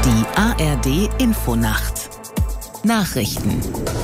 Die ARD Infonacht. Nachrichten.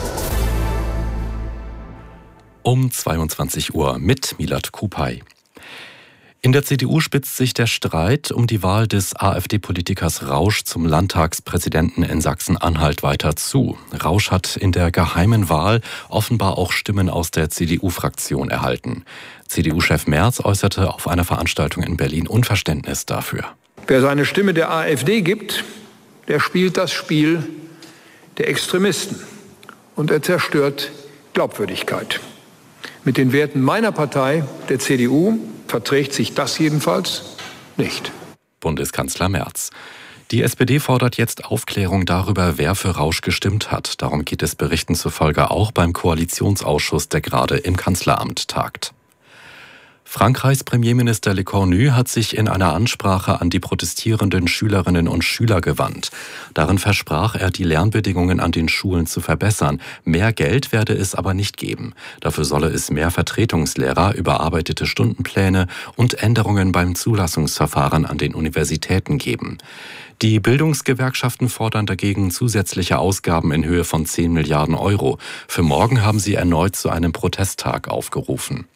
Um 22 Uhr mit Milad Kupay. In der CDU spitzt sich der Streit um die Wahl des AfD-Politikers Rausch zum Landtagspräsidenten in Sachsen-Anhalt weiter zu. Rausch hat in der geheimen Wahl offenbar auch Stimmen aus der CDU-Fraktion erhalten. CDU-Chef Merz äußerte auf einer Veranstaltung in Berlin Unverständnis dafür. Wer seine Stimme der AfD gibt, der spielt das Spiel der Extremisten und er zerstört Glaubwürdigkeit. Mit den Werten meiner Partei, der CDU, verträgt sich das jedenfalls nicht. Bundeskanzler Merz. Die SPD fordert jetzt Aufklärung darüber, wer für Rausch gestimmt hat. Darum geht es Berichten zufolge auch beim Koalitionsausschuss, der gerade im Kanzleramt tagt. Frankreichs Premierminister Le Cornu hat sich in einer Ansprache an die protestierenden Schülerinnen und Schüler gewandt. Darin versprach er, die Lernbedingungen an den Schulen zu verbessern. Mehr Geld werde es aber nicht geben. Dafür solle es mehr Vertretungslehrer, überarbeitete Stundenpläne und Änderungen beim Zulassungsverfahren an den Universitäten geben. Die Bildungsgewerkschaften fordern dagegen zusätzliche Ausgaben in Höhe von 10 Milliarden Euro. Für morgen haben sie erneut zu einem Protesttag aufgerufen.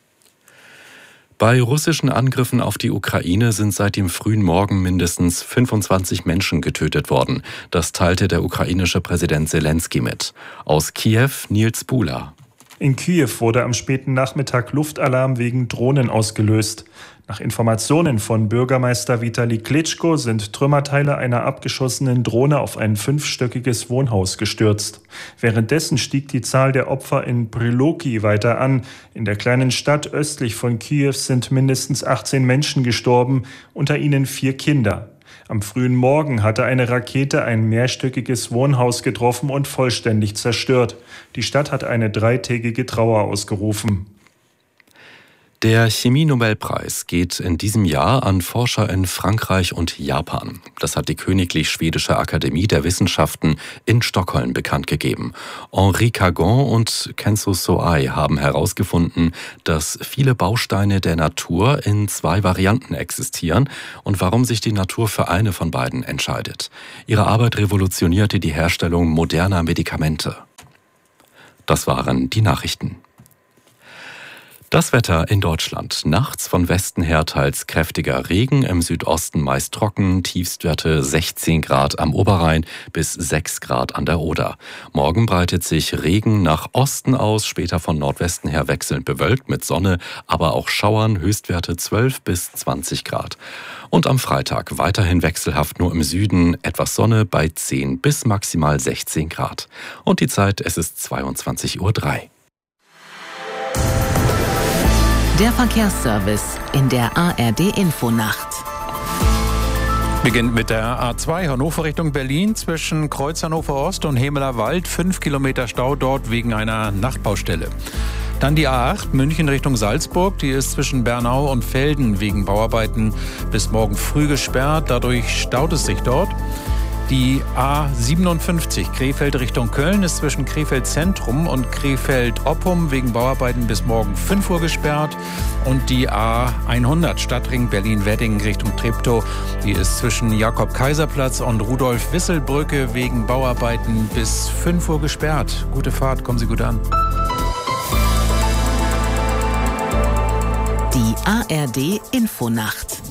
Bei russischen Angriffen auf die Ukraine sind seit dem frühen Morgen mindestens 25 Menschen getötet worden. Das teilte der ukrainische Präsident Selenskyj mit. Aus Kiew Nils Bula. In Kiew wurde am späten Nachmittag Luftalarm wegen Drohnen ausgelöst. Nach Informationen von Bürgermeister Vitali Klitschko sind Trümmerteile einer abgeschossenen Drohne auf ein 5-stöckiges Wohnhaus gestürzt. Währenddessen stieg die Zahl der Opfer in Priloki weiter an. In der kleinen Stadt östlich von Kiew sind mindestens 18 Menschen gestorben, unter ihnen 4 Kinder. Am frühen Morgen hatte eine Rakete ein mehrstöckiges Wohnhaus getroffen und vollständig zerstört. Die Stadt hat eine 3-tägige Trauer ausgerufen. Der Chemie-Nobelpreis geht in diesem Jahr an Forscher in Frankreich und Japan. Das hat die Königlich Schwedische Akademie der Wissenschaften in Stockholm bekannt gegeben. Henri Cagon und Kenzo Soai haben herausgefunden, dass viele Bausteine der Natur in 2 Varianten existieren und warum sich die Natur für eine von beiden entscheidet. Ihre Arbeit revolutionierte die Herstellung moderner Medikamente. Das waren die Nachrichten. Das Wetter in Deutschland. Nachts von Westen her teils kräftiger Regen, im Südosten meist trocken, Tiefstwerte 16 Grad am Oberrhein bis 6 Grad an der Oder. Morgen breitet sich Regen nach Osten aus, später von Nordwesten her wechselnd bewölkt mit Sonne, aber auch Schauern, Höchstwerte 12 bis 20 Grad. Und am Freitag weiterhin wechselhaft nur im Süden, etwas Sonne bei 10 bis maximal 16 Grad. Und die Zeit, es ist 22:03 Uhr. Der Verkehrsservice in der ARD Infonacht. Beginnt mit der A2 Hannover Richtung Berlin zwischen Kreuz Hannover Ost und Hemeler Wald. 5 Kilometer Stau dort wegen einer Nachtbaustelle. Dann die A8 München Richtung Salzburg. Die ist zwischen Bernau und Velden wegen Bauarbeiten bis morgen früh gesperrt. Dadurch staut es sich dort. Die A57 Krefeld Richtung Köln ist zwischen Krefeld Zentrum und Krefeld Oppum wegen Bauarbeiten bis morgen 5 Uhr gesperrt. Und die A100 Stadtring Berlin-Wedding Richtung Treptow, die ist zwischen Jakob-Kaiser-Platz und Rudolf-Wissel-Brücke wegen Bauarbeiten bis 5 Uhr gesperrt. Gute Fahrt, kommen Sie gut an. Die ARD Infonacht.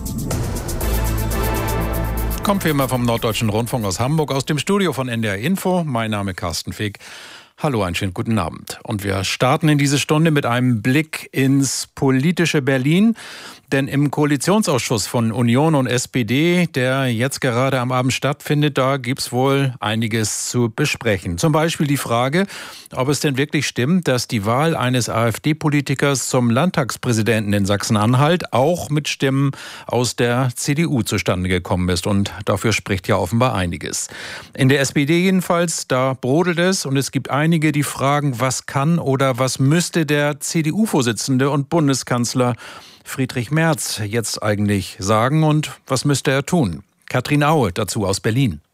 Kommt wie immer vom Norddeutschen Rundfunk aus Hamburg, aus dem Studio von NDR Info. Mein Name Carsten Fick. Hallo, einen schönen guten Abend. Und wir starten in diese Stunde mit einem Blick ins politische Berlin. Denn im Koalitionsausschuss von Union und SPD, der jetzt gerade am Abend stattfindet, da gibt's wohl einiges zu besprechen. Zum Beispiel die Frage, ob es denn wirklich stimmt, dass die Wahl eines AfD-Politikers zum Landtagspräsidenten in Sachsen-Anhalt auch mit Stimmen aus der CDU zustande gekommen ist. Und dafür spricht ja offenbar einiges. In der SPD jedenfalls, da brodelt es und es gibt einige, die fragen, was kann oder was müsste der CDU-Vorsitzende und Bundeskanzler Friedrich Merz jetzt eigentlich sagen und was müsste er tun? Katrin Aue dazu aus Berlin.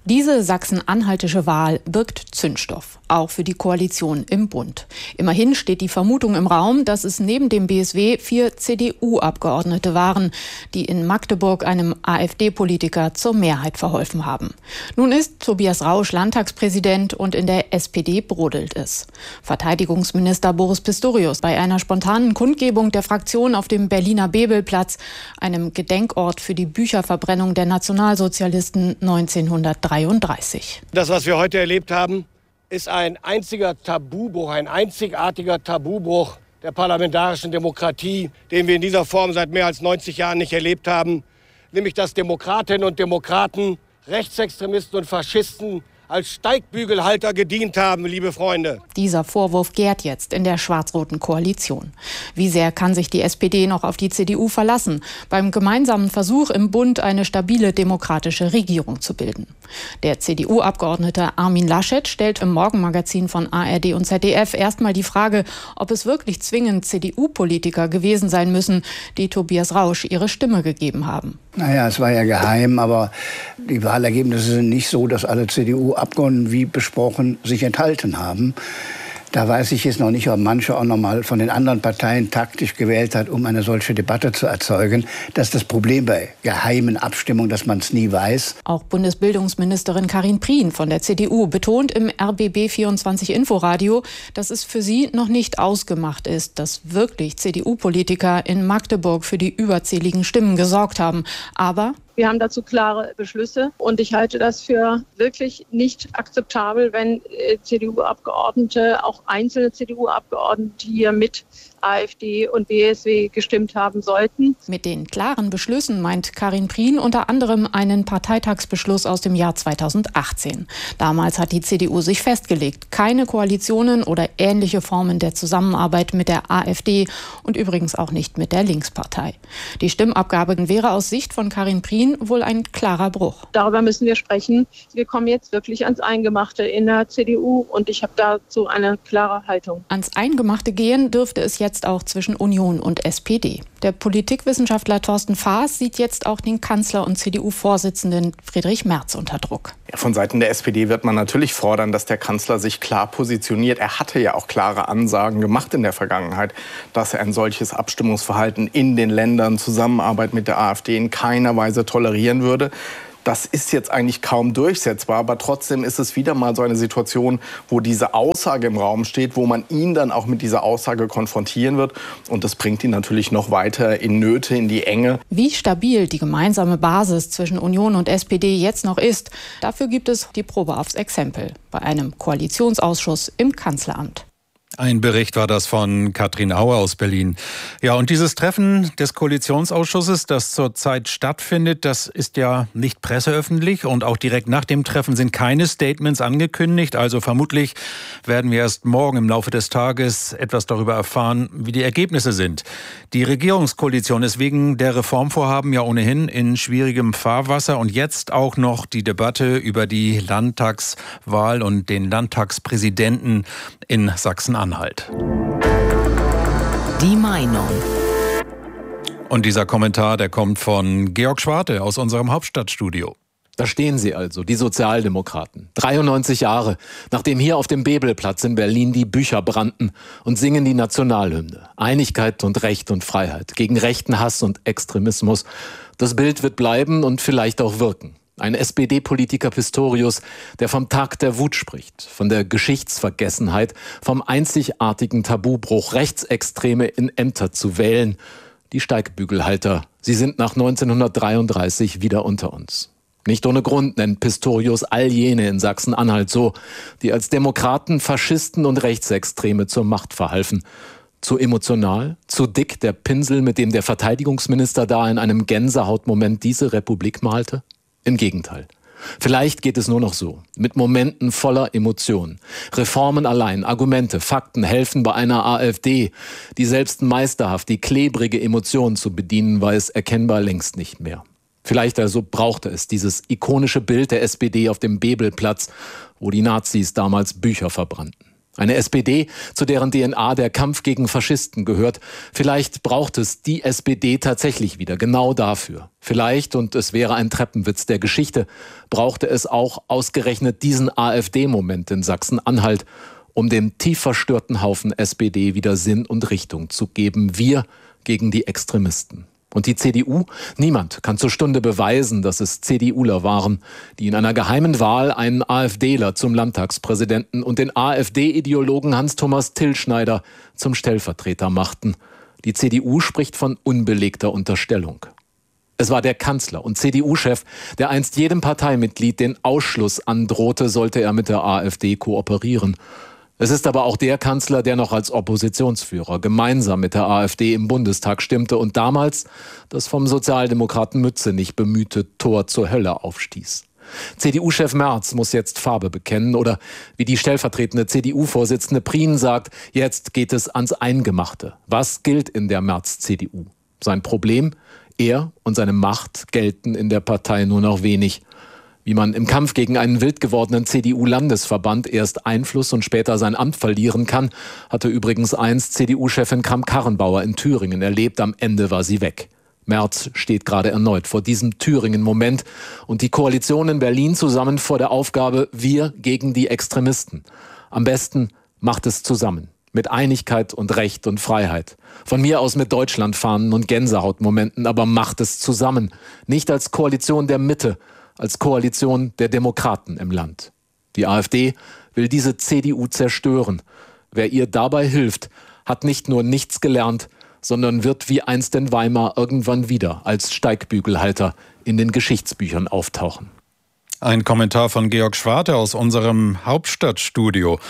Diese sachsen-anhaltische Wahl birgt Zündstoff, auch für die Koalition im Bund. Immerhin steht die Vermutung im Raum, dass es neben dem BSW 4 CDU-Abgeordnete waren, die in Magdeburg einem AfD-Politiker zur Mehrheit verholfen haben. Nun ist Tobias Rausch Landtagspräsident und in der SPD brodelt es. Verteidigungsminister Boris Pistorius bei einer spontanen Kundgebung der Fraktion auf dem Berliner Bebelplatz, einem Gedenkort für die Bücherverbrennung der Nationalsozialisten 1933. Das, was wir heute erlebt haben, ist ein einziger Tabubruch, ein einzigartiger Tabubruch der parlamentarischen Demokratie, den wir in dieser Form seit mehr als 90 Jahren nicht erlebt haben. Nämlich, dass Demokratinnen und Demokraten, Rechtsextremisten und Faschisten als Steigbügelhalter gedient haben, liebe Freunde. Dieser Vorwurf gärt jetzt in der schwarz-roten Koalition. Wie sehr kann sich die SPD noch auf die CDU verlassen, beim gemeinsamen Versuch im Bund eine stabile demokratische Regierung zu bilden? Der CDU-Abgeordnete Armin Laschet stellt im Morgenmagazin von ARD und ZDF erstmal die Frage, ob es wirklich zwingend CDU-Politiker gewesen sein müssen, die Tobias Rausch ihre Stimme gegeben haben. Naja, es war ja geheim, aber die Wahlergebnisse sind nicht so, dass alle CDU-Abgeordneten, wie besprochen, sich enthalten haben. Da weiß ich jetzt noch nicht, ob manche auch noch mal von den anderen Parteien taktisch gewählt hat, um eine solche Debatte zu erzeugen. Das ist das Problem bei geheimen Abstimmungen, dass man es nie weiß. Auch Bundesbildungsministerin Karin Prien von der CDU betont im RBB 24 Inforadio, dass es für sie noch nicht ausgemacht ist, dass wirklich CDU-Politiker in Magdeburg für die überzähligen Stimmen gesorgt haben. Aber wir haben dazu klare Beschlüsse und ich halte das für wirklich nicht akzeptabel, wenn CDU-Abgeordnete, auch einzelne CDU-Abgeordnete hier mit AfD und BSW gestimmt haben sollten. Mit den klaren Beschlüssen meint Karin Prien unter anderem einen Parteitagsbeschluss aus dem Jahr 2018. Damals hat die CDU sich festgelegt, keine Koalitionen oder ähnliche Formen der Zusammenarbeit mit der AfD und übrigens auch nicht mit der Linkspartei. Die Stimmabgabe wäre aus Sicht von Karin Prien wohl ein klarer Bruch. Darüber müssen wir sprechen. Wir kommen jetzt wirklich ans Eingemachte in der CDU und ich habe dazu eine klare Haltung. Ans Eingemachte gehen dürfte es jetzt auch zwischen Union und SPD. Der Politikwissenschaftler Thorsten Faas sieht jetzt auch den Kanzler und CDU-Vorsitzenden Friedrich Merz unter Druck. Ja, von Seiten der SPD wird man natürlich fordern, dass der Kanzler sich klar positioniert. Er hatte ja auch klare Ansagen gemacht in der Vergangenheit, dass er ein solches Abstimmungsverhalten in den Ländern, Zusammenarbeit mit der AfD in keiner Weise tolerieren würde. Das ist jetzt eigentlich kaum durchsetzbar, aber trotzdem ist es wieder mal so eine Situation, wo diese Aussage im Raum steht, wo man ihn dann auch mit dieser Aussage konfrontieren wird. Und das bringt ihn natürlich noch weiter in Nöte, in die Enge. Wie stabil die gemeinsame Basis zwischen Union und SPD jetzt noch ist, dafür gibt es die Probe aufs Exempel bei einem Koalitionsausschuss im Kanzleramt. Ein Bericht war das von Katrin Auer aus Berlin. Ja, und dieses Treffen des Koalitionsausschusses, das zurzeit stattfindet, das ist ja nicht presseöffentlich und auch direkt nach dem Treffen sind keine Statements angekündigt. Also vermutlich werden wir erst morgen im Laufe des Tages etwas darüber erfahren, wie die Ergebnisse sind. Die Regierungskoalition ist wegen der Reformvorhaben ja ohnehin in schwierigem Fahrwasser und jetzt auch noch die Debatte über die Landtagswahl und den Landtagspräsidenten in Sachsen-Anhalt. Die Meinung. Und dieser Kommentar, der kommt von Georg Schwarte aus unserem Hauptstadtstudio. Da stehen sie also, die Sozialdemokraten. 93 Jahre, nachdem hier auf dem Bebelplatz in Berlin die Bücher brannten und singen die Nationalhymne. Einigkeit und Recht und Freiheit, gegen rechten Hass und Extremismus. Das Bild wird bleiben und vielleicht auch wirken. Ein SPD-Politiker Pistorius, der vom Tag der Wut spricht, von der Geschichtsvergessenheit, vom einzigartigen Tabubruch, Rechtsextreme in Ämter zu wählen. Die Steigbügelhalter, sie sind nach 1933 wieder unter uns. Nicht ohne Grund nennt Pistorius all jene in Sachsen-Anhalt so, die als Demokraten, Faschisten und Rechtsextreme zur Macht verhalfen. Zu emotional, zu dick der Pinsel, mit dem der Verteidigungsminister da in einem Gänsehautmoment diese Republik malte? Im Gegenteil. Vielleicht geht es nur noch so, mit Momenten voller Emotionen. Reformen allein, Argumente, Fakten helfen bei einer AfD, die selbst meisterhaft die klebrige Emotion zu bedienen weiß, erkennbar längst nicht mehr. Vielleicht also brauchte es dieses ikonische Bild der SPD auf dem Bebelplatz, wo die Nazis damals Bücher verbrannten. Eine SPD, zu deren DNA der Kampf gegen Faschisten gehört. Vielleicht braucht es die SPD tatsächlich wieder, genau dafür. Vielleicht, und es wäre ein Treppenwitz der Geschichte, brauchte es auch ausgerechnet diesen AfD-Moment in Sachsen-Anhalt, um dem tief verstörten Haufen SPD wieder Sinn und Richtung zu geben. Wir gegen die Extremisten. Und die CDU? Niemand kann zur Stunde beweisen, dass es CDUler waren, die in einer geheimen Wahl einen AfDler zum Landtagspräsidenten und den AfD-Ideologen Hans-Thomas Tillschneider zum Stellvertreter machten. Die CDU spricht von unbelegter Unterstellung. Es war der Kanzler und CDU-Chef, der einst jedem Parteimitglied den Ausschluss androhte, sollte er mit der AfD kooperieren. Es ist aber auch der Kanzler, der noch als Oppositionsführer gemeinsam mit der AfD im Bundestag stimmte und damals das vom Sozialdemokraten Mützenich bemühte Tor zur Hölle aufstieß. CDU-Chef Merz muss jetzt Farbe bekennen oder, wie die stellvertretende CDU-Vorsitzende Prien sagt, jetzt geht es ans Eingemachte. Was gilt in der Merz-CDU? Sein Problem? Er und seine Macht gelten in der Partei nur noch wenig. Wie man im Kampf gegen einen wild gewordenen CDU-Landesverband erst Einfluss und später sein Amt verlieren kann, hatte übrigens einst CDU-Chefin Kramp-Karrenbauer in Thüringen erlebt. Am Ende war sie weg. Merz steht gerade erneut vor diesem Thüringen-Moment und die Koalition in Berlin zusammen vor der Aufgabe, wir gegen die Extremisten. Am besten macht es zusammen. Mit Einigkeit und Recht und Freiheit. Von mir aus mit Deutschlandfahnen und Gänsehautmomenten, aber macht es zusammen. Nicht als Koalition der Mitte, als Koalition der Demokraten im Land. Die AfD will diese CDU zerstören. Wer ihr dabei hilft, hat nicht nur nichts gelernt, sondern wird wie einst in Weimar irgendwann wieder als Steigbügelhalter in den Geschichtsbüchern auftauchen. Ein Kommentar von Georg Schwarte aus unserem Hauptstadtstudio.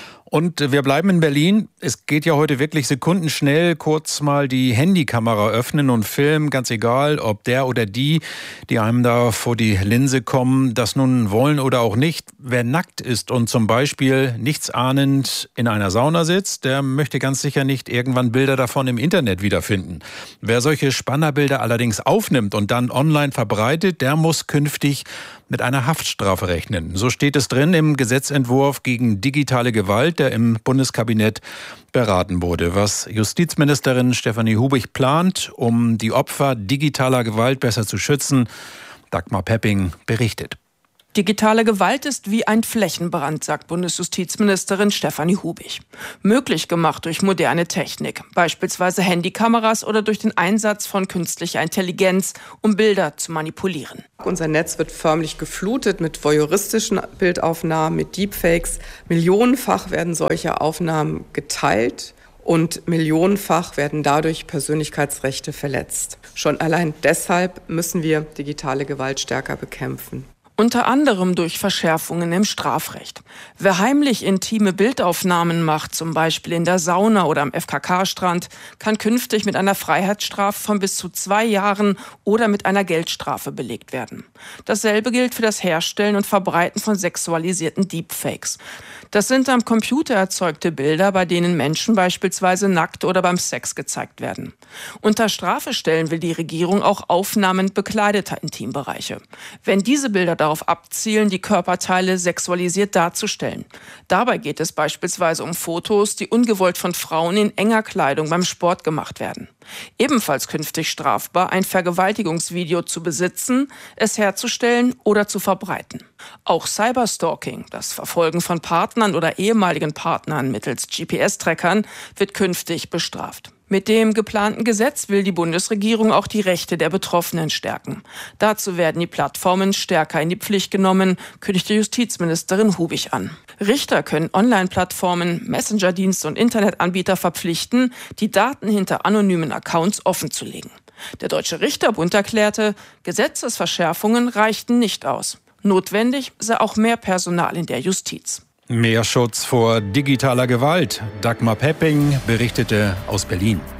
Und wir bleiben in Berlin. Es geht ja heute wirklich sekundenschnell. Kurz mal die Handykamera öffnen und filmen. Ganz egal, ob der oder die einem da vor die Linse kommen, das nun wollen oder auch nicht. Wer nackt ist und zum Beispiel nichtsahnend in einer Sauna sitzt, der möchte ganz sicher nicht irgendwann Bilder davon im Internet wiederfinden. Wer solche Spannerbilder allerdings aufnimmt und dann online verbreitet, der muss künftig mit einer Haftstrafe rechnen. So steht es drin im Gesetzentwurf gegen digitale Gewalt, der im Bundeskabinett beraten wurde. Was Justizministerin Stefanie Hubich plant, um die Opfer digitaler Gewalt besser zu schützen, Dagmar Pepping berichtet. Digitale Gewalt ist wie ein Flächenbrand, sagt Bundesjustizministerin Stefanie Hubich. Möglich gemacht durch moderne Technik, beispielsweise Handykameras oder durch den Einsatz von künstlicher Intelligenz, um Bilder zu manipulieren. Unser Netz wird förmlich geflutet mit voyeuristischen Bildaufnahmen, mit Deepfakes. Millionenfach werden solche Aufnahmen geteilt. Und millionenfach werden dadurch Persönlichkeitsrechte verletzt. Schon allein deshalb müssen wir digitale Gewalt stärker bekämpfen. Unter anderem durch Verschärfungen im Strafrecht. Wer heimlich intime Bildaufnahmen macht, zum Beispiel in der Sauna oder am FKK-Strand, kann künftig mit einer Freiheitsstrafe von bis zu 2 Jahren oder mit einer Geldstrafe belegt werden. Dasselbe gilt für das Herstellen und Verbreiten von sexualisierten Deepfakes. Das sind am Computer erzeugte Bilder, bei denen Menschen beispielsweise nackt oder beim Sex gezeigt werden. Unter Strafe stellen will die Regierung auch Aufnahmen bekleideter Intimbereiche. Wenn diese Bilder darauf abzielen, die Körperteile sexualisiert darzustellen. Dabei geht es beispielsweise um Fotos, die ungewollt von Frauen in enger Kleidung beim Sport gemacht werden. Ebenfalls künftig strafbar, ein Vergewaltigungsvideo zu besitzen, es herzustellen oder zu verbreiten. Auch Cyberstalking, das Verfolgen von Partnern oder ehemaligen Partnern mittels GPS-Trackern, wird künftig bestraft. Mit dem geplanten Gesetz will die Bundesregierung auch die Rechte der Betroffenen stärken. Dazu werden die Plattformen stärker in die Pflicht genommen, kündigte Justizministerin Hubich an. Richter können Online-Plattformen, Messenger-Dienste und Internetanbieter verpflichten, die Daten hinter anonymen Accounts offenzulegen. Der Deutsche Richterbund erklärte, Gesetzesverschärfungen reichten nicht aus. Notwendig sei auch mehr Personal in der Justiz. Mehr Schutz vor digitaler Gewalt. Dagmar Pepping berichtete aus Berlin.